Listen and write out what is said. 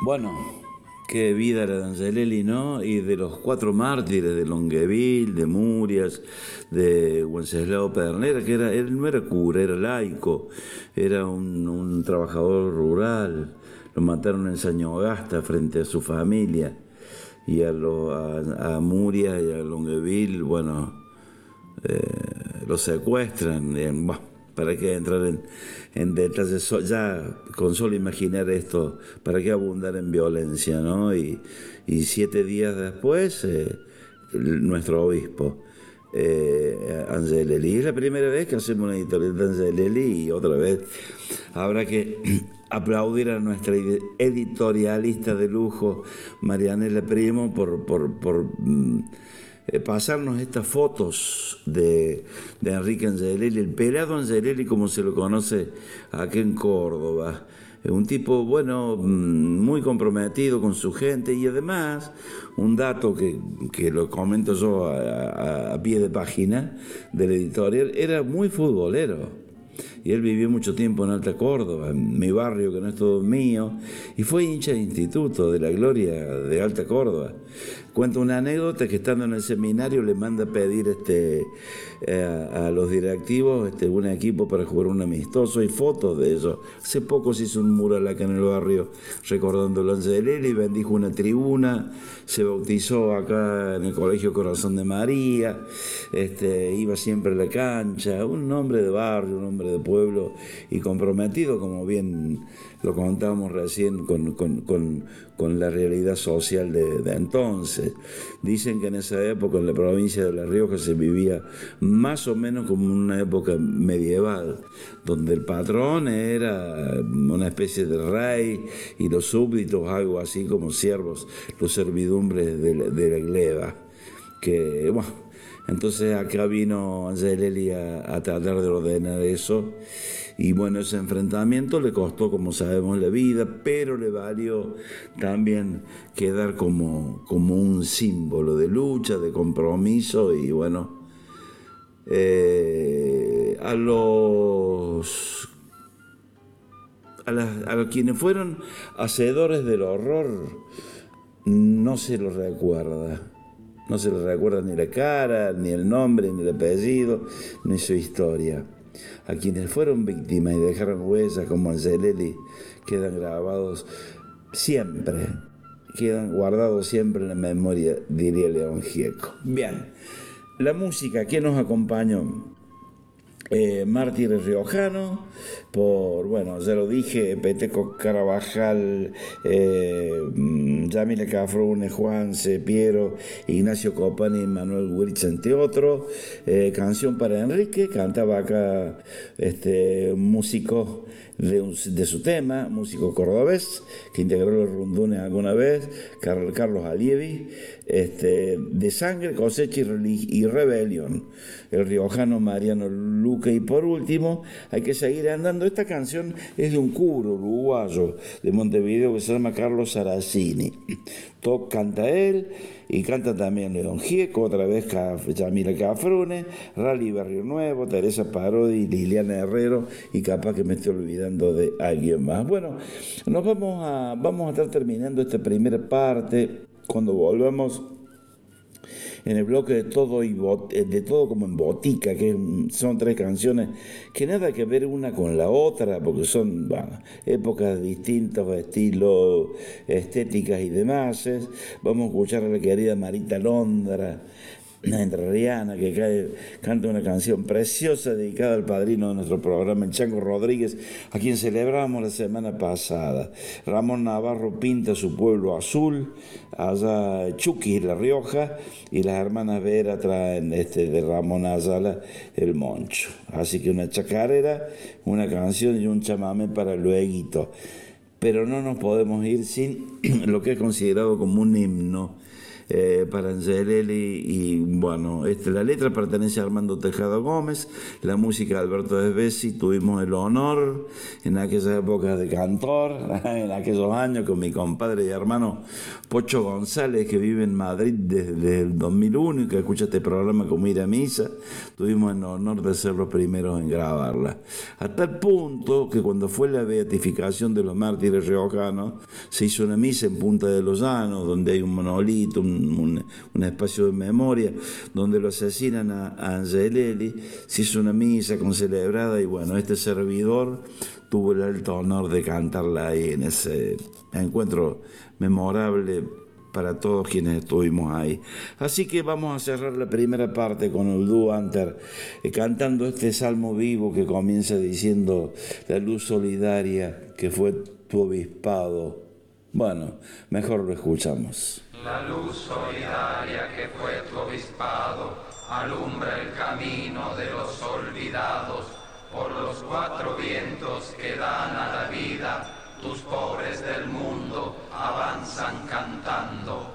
Bueno, qué vida la de Angelelli, ¿no? Y de los cuatro mártires de Longueville, de Murias, de Wenceslao Pedernera, que él no era cura, era laico, era un trabajador rural. Lo mataron en Sañogasta frente a su familia. Y a Murias y a Longueville, bueno, lo secuestran. ¿Para qué entrar en detalles? Ya con solo imaginar esto, ¿para qué abundar en violencia, no? Y 7 días después, nuestro obispo, Angelelli. Es la primera vez que hacemos una editorial de Angelelli y otra vez habrá que aplaudir a nuestra editorialista de lujo, Marianela Primo, por pasarnos estas fotos de Enrique Angelelli, el pelado Angelelli como se lo conoce aquí en Córdoba. Un tipo, bueno, muy comprometido con su gente y además, un dato que lo comento yo a pie de página del editorial, era muy futbolero. Y él vivió mucho tiempo en Alta Córdoba, en mi barrio que no es todo mío, y fue hincha de instituto de la Gloria de Alta Córdoba. Cuento una anécdota que estando en el seminario le manda a pedir a los directivos un equipo para jugar un amistoso y fotos de eso. Hace poco se hizo un mural acá en el barrio recordando a Angelelli, bendijo una tribuna, se bautizó acá en el Colegio Corazón de María, iba siempre a la cancha, un hombre de barrio, un hombre de pueblo y comprometido, como bien lo contábamos recién, con la realidad social de entonces. Dicen que en esa época en la provincia de La Rioja se vivía más o menos como una época medieval, donde el patrón era una especie de rey y los súbditos algo así como siervos, los servidumbres de la gleba. Que, bueno, entonces acá vino Angelelli a tratar de ordenar eso y bueno, ese enfrentamiento le costó, como sabemos, la vida, pero le valió también quedar como un símbolo de lucha, de compromiso y bueno, a los quienes fueron hacedores del horror no se los recuerda. No se les recuerda ni la cara, ni el nombre, ni el apellido, ni su historia. A quienes fueron víctimas y dejaron huellas como Angelelli quedan grabados siempre, quedan guardados siempre en la memoria, diría León Gieco. Bien, la música, ¿quién nos acompañó? Mártires Riojano, bueno, ya lo dije, Peteco Carabajal, Yamile Cafrune, Juan Piero, Ignacio Copani, Manuel Wirtz, entre otros. Canción para Enrique, cantaba acá músico de su tema, músico cordobés, que integró los rundunes alguna vez, Carlos Alievi, de Sangre, Cosecha y Rebelión, el riojano Mariano Luque, y por último, hay que seguir andando. Esta canción es de un cura uruguayo de Montevideo que se llama Carlos Saracini. Canta él y canta también León Gieco, otra vez Yamila Cafrune, Rally Barrio Nuevo, Teresa Parodi, Liliana Herrero y capaz que me estoy olvidando de alguien más. Bueno, vamos a estar terminando esta primera parte. Cuando volvamos en el bloque de todo como en botica, que son 3 canciones que nada que ver una con la otra, porque son épocas distintas, estilos, estéticas y demás. Vamos a escuchar a la querida Marita Londra, una entrerriana que canta una canción preciosa dedicada al padrino de nuestro programa, el Chango Rodríguez, a quien celebramos la semana pasada. Ramón Navarro pinta su pueblo azul, allá Chuqui, La Rioja, y las hermanas Vera traen de Ramón Ayala el Moncho. Así que una chacarera, una canción y un chamamé para lueguito. Pero no nos podemos ir sin lo que es considerado como un himno para Angelelli, y bueno, la letra pertenece a Armando Tejada Gómez, la música de Alberto Desbesi. Tuvimos el honor en aquella época de cantor, en aquellos años, con mi compadre y hermano Pocho González, que vive en Madrid desde el 2001 y que escucha este programa como ir a misa. Tuvimos el honor de ser los primeros en grabarla, a tal punto que cuando fue la beatificación de los mártires riojanos se hizo una misa en Punta de los Llanos, donde hay un monolito, un espacio de memoria, donde lo asesinan a Angelelli. Se hizo una misa concelebrada y bueno, este servidor tuvo el alto honor de cantarla ahí en ese encuentro memorable para todos quienes estuvimos ahí. Así que vamos a cerrar la primera parte con el dúo Anter, cantando este salmo vivo que comienza diciendo: la luz solidaria que fue tu obispado. Bueno, mejor lo escuchamos. La luz solidaria que fue tu obispado alumbra el camino de los olvidados. Por los cuatro vientos que dan a la vida, tus pobres del mundo avanzan cantando.